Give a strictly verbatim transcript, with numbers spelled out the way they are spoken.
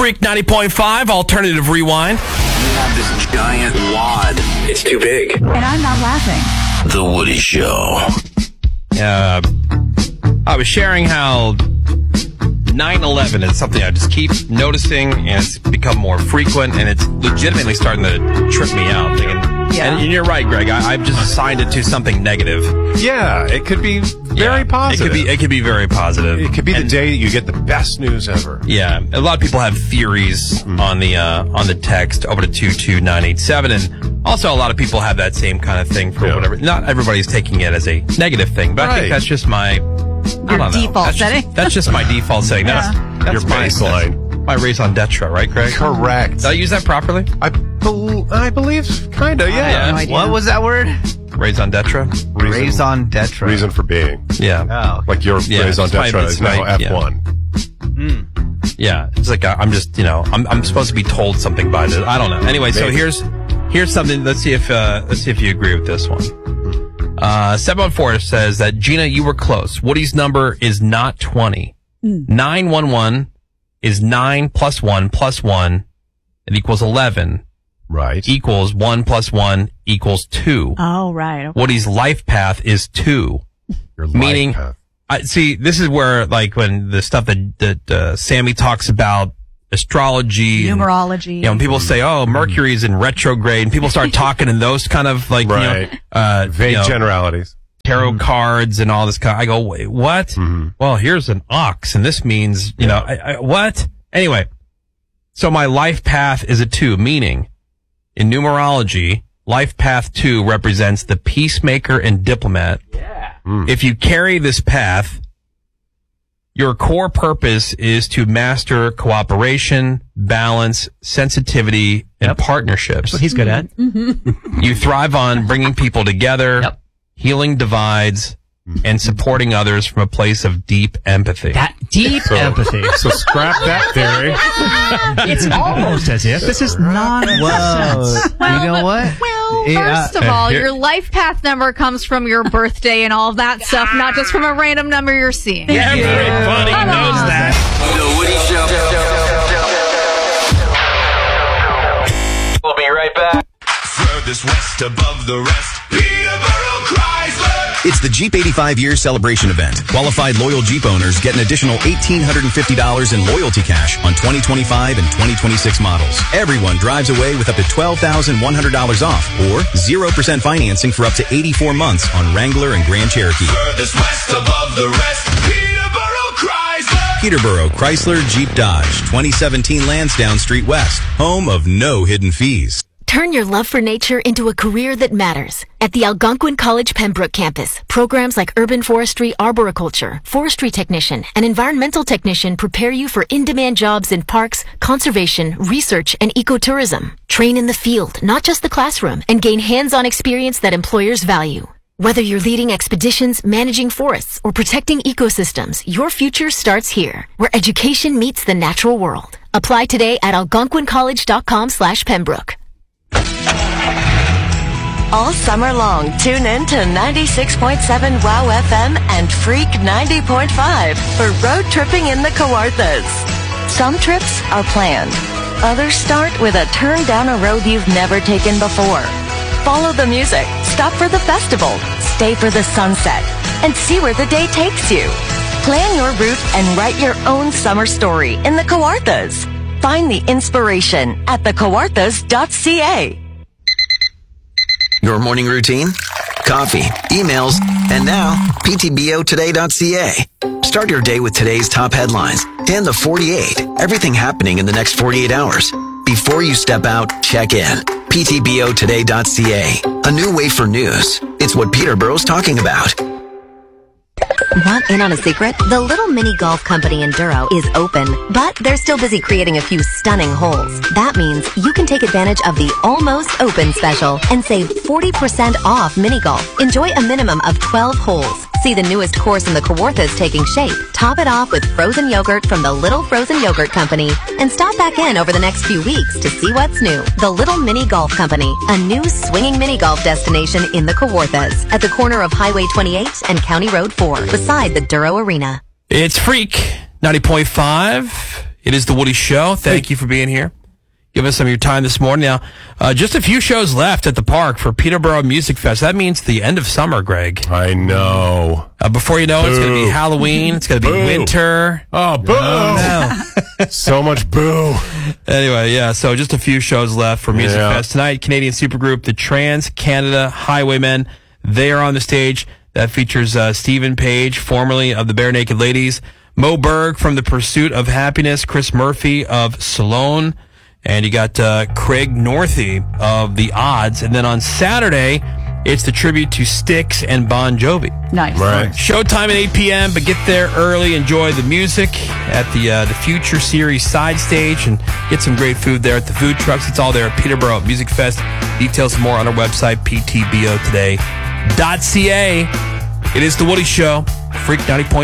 Freak ninety point five, Alternative Rewind. You have this giant wad. It's too big. And I'm not laughing. The Woody Show. Uh, I was sharing how nine eleven is something I just keep noticing, and it's become more frequent, and it's legitimately starting to trip me out. Thinking, Yeah. And you're right, Greg. I, I've just assigned it to something negative. Yeah, it could be very Yeah, positive. It could be. It could be very positive. It could be the And- day you get the best news ever. Yeah, a lot of people have theories Mm. on the uh, on the text over to two two nine eight seven, and also a lot of people have that same kind of thing for Yeah. whatever. Not everybody's taking it as a negative thing, but I Right. think that's just my I Your don't know. default that's setting? Just, that's just my default setting. That's, that's Your my baseline. That's my raison d'etre, right, Greg? Correct. Did I use that properly? I, bel I believe, kind of, yeah. Yeah. No idea. What was that word? Raison d'etre. Reason, Raison d'etre. reason for being. Yeah, Oh. Like your Yeah, raison it's my- d'etre it's is now my- F yeah. one. yeah. It's like I- I'm just you know I'm I'm supposed to be told something by this. I don't know. Anyway, so Maybe. here's here's something. Let's see if uh, let's see if you agree with this one. Uh, seven one four says that Gina, you were close. Woody's number is not twenty. Nine one one is nine plus one plus one. It equals eleven. Right. Equals one plus one equals two. Oh, right. Okay. Woody's life path is two. Your life meaning- path. I see. This is where, like, when the stuff that that uh, Sammy talks about astrology, and, Numerology. you know, when people say, "Oh, Mercury is in retrograde," and people start talking in those kind of like, Right. you know, uh, Vague you know, generalities. tarot cards and all this kind. I go, wait, what? Mm-hmm. Well, here's an ox, and this means, you know, I, I, what? Anyway, so my life path is a two, meaning in numerology, life path two represents the peacemaker and diplomat. Mm. If you carry this path, your core purpose is to master cooperation, balance, sensitivity, and partnerships. That's what he's good at. You thrive on bringing people together, Yep. healing divides, and supporting others from a place of deep empathy. That deep So- empathy. So scrap that theory. It's almost as if this is nonsense. Whoa. You know what? Well, Yeah, first of all, here- your life path number comes from your birthday and all of that stuff, not just from a random number you're seeing. Everybody Come knows on. that. The Woody Show. We'll be right back. Furthest west above the rest, Peterborough Chrysler. It's the Jeep eighty-five year celebration event. Qualified loyal Jeep owners get an additional one thousand eight hundred fifty dollars in loyalty cash on twenty twenty-five and twenty twenty-six models. Everyone drives away with up to twelve thousand one hundred dollars off or zero percent financing for up to eighty-four months on Wrangler and Grand Cherokee. Furthest west above the rest, Peterborough Chrysler. Peterborough Chrysler Jeep Dodge, twenty seventeen Lansdowne Street West, home of no hidden fees. Turn your love for nature into a career that matters. At the Algonquin College Pembroke campus, programs like urban forestry, arboriculture, forestry technician, and environmental technician prepare you for in-demand jobs in parks, conservation, research, and ecotourism. Train in the field, not just the classroom, and gain hands-on experience that employers value. Whether you're leading expeditions, managing forests, or protecting ecosystems, your future starts here, where education meets the natural world. Apply today at algonquincollege.com slash Pembroke. All summer long, tune in to ninety-six point seven WOW F M and Freak ninety point five for road tripping in the Kawarthas. Some trips are planned. Others start with a turn down a road you've never taken before. Follow the music, stop for the festival, stay for the sunset, and see where the day takes you. Plan your route and write your own summer story in the Kawarthas. Find the inspiration at the kawarthas dot c a. Your morning routine? Coffee, emails, and now P T B O today dot c a. Start your day with today's top headlines and the forty-eight. Everything happening in the next forty-eight hours. Before you step out, check in. P T B O today dot c a. A new way for news. It's what Peterborough's talking about. Want in on a secret? The Little Mini Golf Company in Duro is open, but they're still busy creating a few stunning holes. That means you can take advantage of the Almost Open special and save forty percent off mini golf. Enjoy a minimum of twelve holes. See the newest course in the Kawarthas taking shape. Top it off with frozen yogurt from the Little Frozen Yogurt Company. And stop back in over the next few weeks to see what's new. The Little Mini Golf Company, a new swinging mini golf destination in the Kawarthas at the corner of Highway twenty-eight and County Road four, beside the Duro Arena. It's Freak ninety point five. It is the Woody Show. Thank you for being here. Give us some of your time this morning. Now, uh, just a few shows left at the park for Peterborough Music Fest. That means the end of summer, Greg. I know. Uh, before you know it, it's going to be Halloween. It's going to be Boo. winter. Oh, boo. Oh, no. So much boo. Anyway, yeah, so just a few shows left for Music Yeah. Fest. Tonight, Canadian supergroup, the Trans-Canada Highwaymen. They are on the stage. That features uh, Stephen Page, formerly of the Bare Naked Ladies, Mo Berg from The Pursuit of Happiness, Chris Murphy of Salone, and you got uh, Craig Northey of The Odds. And then on Saturday, it's the tribute to Styx and Bon Jovi. Nice. Right. Showtime at eight p.m., but get there early. Enjoy the music at the uh, the Future Series side stage and get some great food there at the food trucks. It's all there at Peterborough Music Fest. Details and more on our website, p t b o today dot c a. It is The Woody Show, Freak ninety point five.